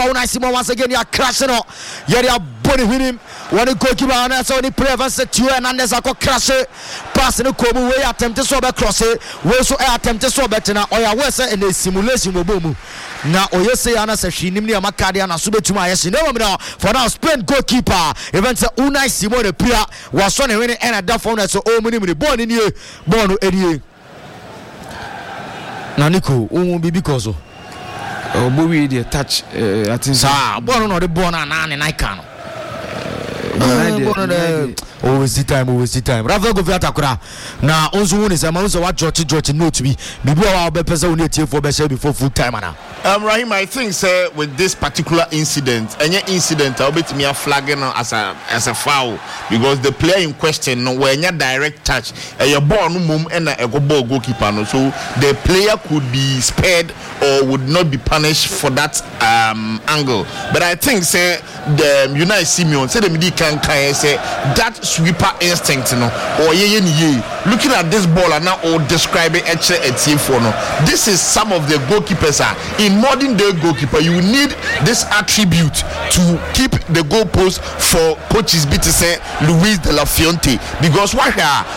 goalkeeper Unai Simon once again ya crash no ya body him when the goalkeeper na so ni play advance to Hernandez akọ crash pass no ko mu we attempt so be cross we so attempt so be tena oya we say in a simulation obomu na oyese ya na se hwinim ne amakade na so betuma ayese no mo for now Spain goalkeeper even say Unai Simon the player was on when and that phone so o mu ni ball ni ball no edie na Nico o bibi kozo o bo we dey touch I think sa ball no the ball na na kan always the time Rafael Goviata kura na onzo woni say ma so wa George note bi bibi wa be pese woni etiefo be share before full time ana Rahim, I think say with this particular incident any incident I'll bet me a flagging as a foul because the player in question no when your direct touch your ball no mum and a goalkeeper no so the player could be spared or would not be punished for that angle but I think say the Unai Simon say the midi can say that sweeper instinct no or ye looking at this ball and now or describing a team for no this is some of the goalkeepers are in modern day goalkeeper you need this attribute to keep the goalpost for coaches be to say Luis de la Fuente because what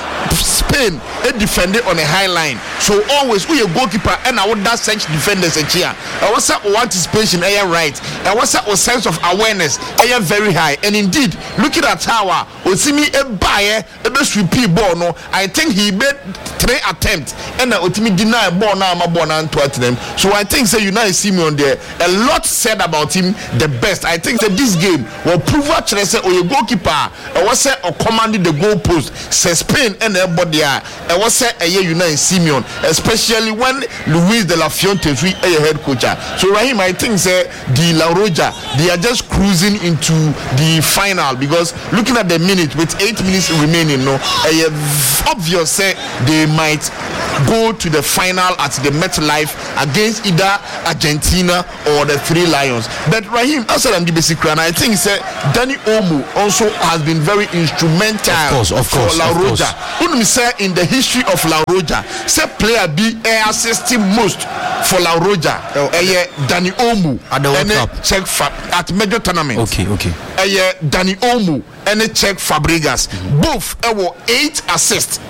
Spain a defender on a high line so always we a goalkeeper and I would that such defenders a cheer I was that anticipation right I was that sense of awareness very high and indeed looking at how Osimi a buyer a best repeat ball no I think he made 3 attempts and ultimately deny ball now my ball and to them so I think say Unai Simon there a lot said about him the best I think that this game will prove actually say or your goalkeeper I was say or commanding the goal post say Spain and everybody I was say a Unai Simon especially when Luis de la Fuente is a head coach so Rahim I think say the La Roja they are just cruising into the final because looking at the minute with 8 minutes remaining no obvious say they might go to the final at the MetLife against either Argentina or the Three Lions but Rahim outside of the basic run I think say Dani Olmo also has been very instrumental for La Roja wouldn't say in the history of La Roja say player be assisting most for La Roja Dani Olmo at the World Cup check at major tournament okay Dani Olmo and check Fabregas both 8 assists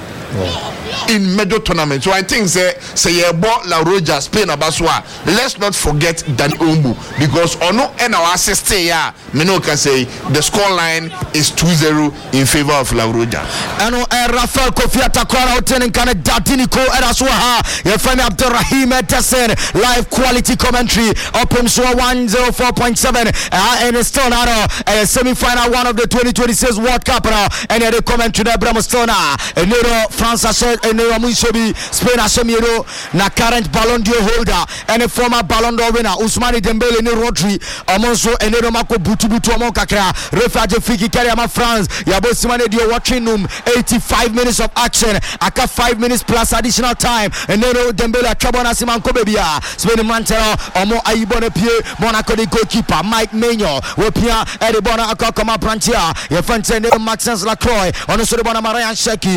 in major tournaments so I think say about La Roja Spain abaswa let's not forget Dani Olmo because ono and our assist me no can say the score line is 2-0 in favor of La Roja ano Rafael Kofiata kwara hotel kan Datini ko eraswa ha ya fami Abdurrahim Tassen live quality commentary open so 104.7 and still now semi-final one of the 2026 World Cup and the commentary da Bramostona Nero France Nero Munsobi Spain Asemiero na current Ballon d'Or holder and a former Ballon d'Or winner Ousmane Dembele ne Rodri amonso Nero Mako butu amon kakra refaje fiki carry ama France yabo Ousmane Dio watching 85 minutes of action aka 5 minutes plus additional time and Nero Dembele Chabona Simanko bebia Spain Mantero omo ayibone pie Monaco the goalkeeper Mike Maignan we pia Edibona akakoma branchia ye fante Nero Maxence Lacroix ono so de bona Marian Sheki